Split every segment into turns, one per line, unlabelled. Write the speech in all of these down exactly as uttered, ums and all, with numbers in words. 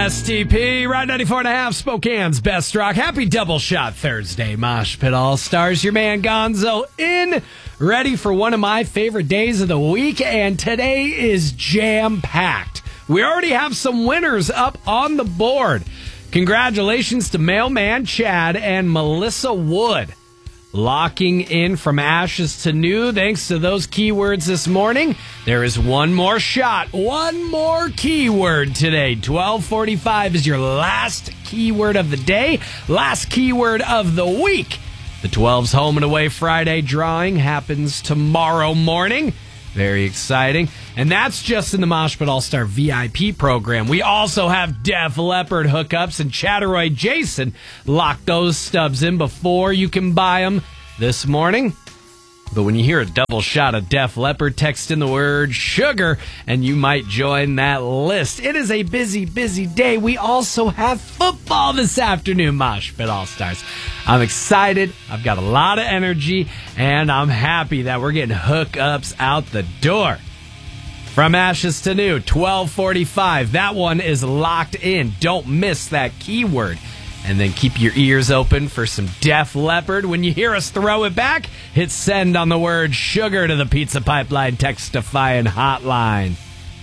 S T P, Route ninety-four and a half, Spokane's best rock. Happy double shot Thursday, Mosh Pit All-Stars. Your man Gonzo in, ready for one of my favorite days of the week, and today is jam-packed. We already have some winners up on the board. Congratulations to Mailman Chad and Melissa Wood. Locking in from ashes to new, thanks to those keywords this morning. There is one more shot, one more keyword today. twelve forty-five is your last keyword of the day, last keyword of the week. The twelve's Home and Away Friday drawing happens tomorrow morning. Very exciting. And that's just in the Mosh Pit All-Star V I P program. We also have Def Leppard hookups, and Chatteroy Jason locked those stubs in before you can buy them this morning. But when you hear a double shot of Def Leppard, text in the word sugar, and you might join that list. It is a busy, busy day. We also have football this afternoon, Mosh Pit All-Stars. I'm excited. I've got a lot of energy, and I'm happy that we're getting hookups out the door. From ashes to new, twelve forty-five. That one is locked in. Don't miss that keyword. And then keep your ears open for some Def Leppard. When you hear us throw it back, hit send on the word sugar to the Pizza Pipeline Textifying Hotline.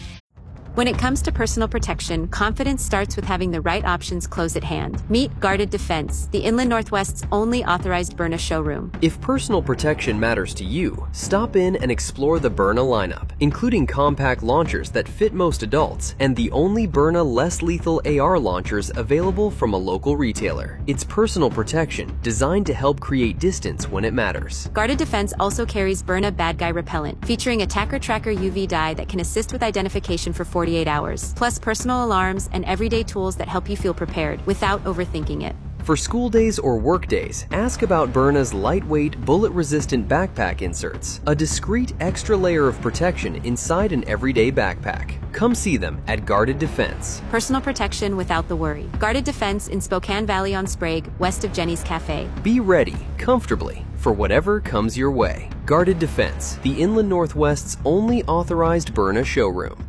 When it comes to personal protection, confidence starts with having the right options close at hand. Meet Guarded Defense, the Inland Northwest's only authorized Byrna showroom.
If personal protection matters to you, stop in and explore the Byrna lineup, including compact launchers that fit most adults and the only Byrna less lethal A R launchers available from a local retailer. It's personal protection designed to help create distance when it matters.
Guarded Defense also carries Byrna Bad Guy Repellent, featuring Attacker Tracker U V dye that can assist with identification for forty-eight hours, plus personal alarms and everyday tools that help you feel prepared without overthinking it.
For school days or work days, ask about Byrna's lightweight, bullet-resistant backpack inserts, a discreet extra layer of protection inside an everyday backpack. Come see them at Guarded Defense.
Personal protection without the worry. Guarded Defense in Spokane Valley on Sprague, west of Jenny's Cafe.
Be ready, comfortably, for whatever comes your way. Guarded Defense, the Inland Northwest's only authorized Byrna showroom.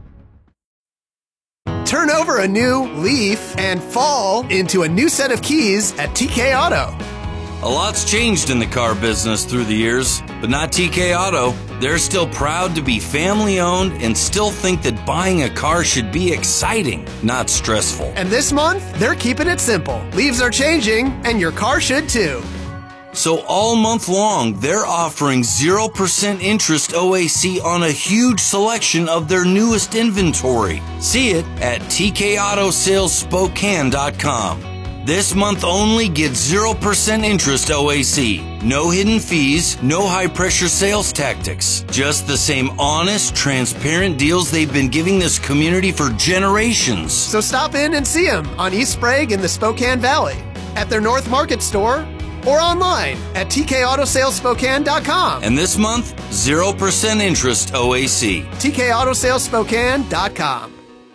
Turn over a new leaf and fall into a new set of keys at T K Auto.
A lot's changed in the car business through the years, but not T K Auto. They're still proud to be family-owned and still think that buying a car should be exciting, not stressful.
And this month, they're keeping it simple. Leaves are changing, and your car should too.
So all month long, they're offering zero percent interest O A C on a huge selection of their newest inventory. See it at T K Auto Sales Spokane dot com. This month only, get zero percent interest O A C. No hidden fees, no high-pressure sales tactics. Just the same honest, transparent deals they've been giving this community for generations.
So stop in and see them on East Sprague in the Spokane Valley, at their North Market store, or online at T K Auto Sales Spokane dot com.
And this month, zero percent interest O A C.
T K Auto Sales Spokane dot com.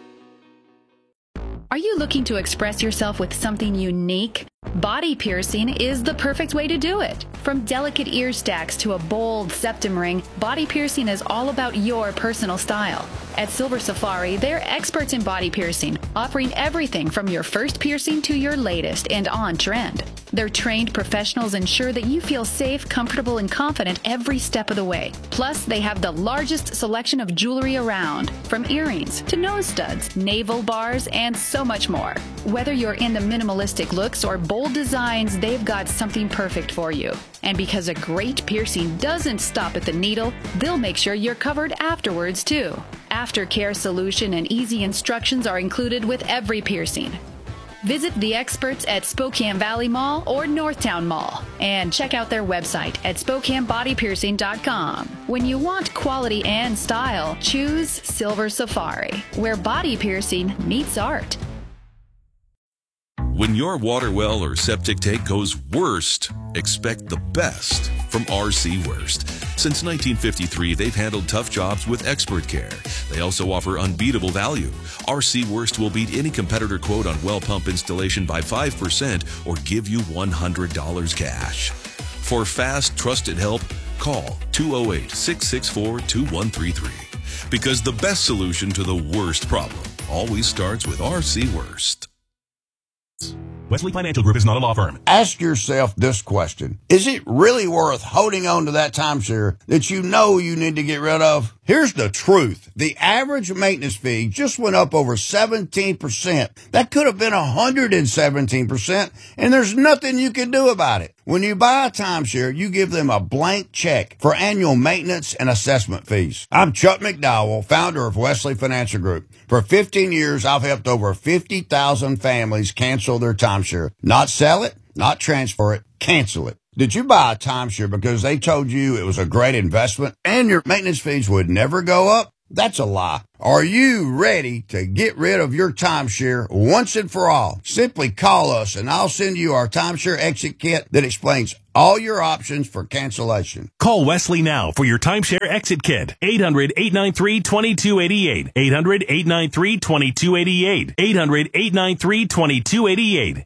Are you looking to express yourself with something unique? Body piercing is the perfect way to do it. From delicate ear stacks to a bold septum ring, body piercing is all about your personal style. At Silver Safari, they're experts in body piercing, offering everything from your first piercing to your latest and on trend. Their trained professionals ensure that you feel safe, comfortable, and confident every step of the way. Plus, they have the largest selection of jewelry around, from earrings to nose studs, navel bars, and so much more. Whether you're into minimalistic looks or bold designs, they've got something perfect for you. And because a great piercing doesn't stop at the needle, they'll make sure you're covered afterwards too. Aftercare solution and easy instructions are included with every piercing. Visit the experts at Spokane Valley Mall or Northtown Mall and check out their website at Spokane Body Piercing dot com. When you want quality and style, choose Silver Safari, where body piercing meets art.
When your water well or septic tank goes worst, expect the best from R C Worst. Since nineteen fifty-three, they've handled tough jobs with expert care. They also offer unbeatable value. R C Worst will beat any competitor quote on well pump installation by five percent or give you one hundred dollars cash. For fast, trusted help, call two oh eight, six six four, two one three three. Because the best solution to the worst problem always starts with R C Worst.
Wesley Financial Group is not a law firm.
Ask yourself this question. Is it really worth holding on to that timeshare that you know you need to get rid of? Here's the truth. The average maintenance fee just went up over seventeen percent. That could have been one hundred seventeen percent, and there's nothing you can do about it. When you buy a timeshare, you give them a blank check for annual maintenance and assessment fees. I'm Chuck McDowell, founder of Wesley Financial Group. For fifteen years, I've helped over fifty thousand families cancel their timeshare. Not sell it, not transfer it, cancel it. Did you buy a timeshare because they told you it was a great investment and your maintenance fees would never go up? That's a lie. Are you ready to get rid of your timeshare once and for all? Simply call us and I'll send you our timeshare exit kit that explains all your options for cancellation.
Call Wesley now for your timeshare exit kit. eight hundred, eight nine three, two two eight eight. eight hundred, eight nine three, two two eight eight. eight hundred, eight nine three, two two eight eight.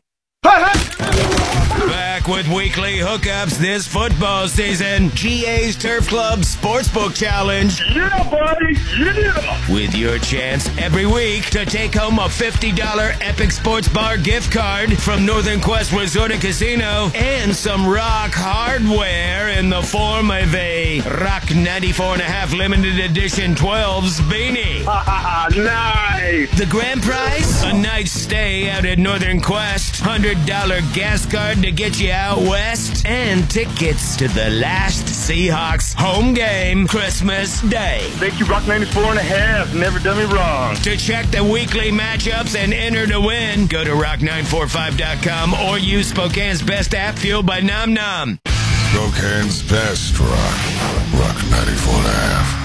Back with weekly hookups this football season. G A's Turf Club Sportsbook Challenge.
Yeah, buddy. Yeah.
With your chance every week to take home a fifty dollars Epic Sports Bar gift card from Northern Quest Resort and Casino and some rock hardware in the form of a Rock ninety-four and a half limited edition twelves beanie.
Nice.
The grand prize? A night's stay out at Northern Quest. one hundred dollars gas card to get you out west, and tickets to the last Seahawks home game Christmas Day.
Thank you, Rock ninety-four and a half. Never done me wrong.
To check the weekly matchups and enter to win, go to rock nine four five dot com or use Spokane's best app, fueled by Nom Nom.
Spokane's best rock. Rock ninety-four and a half.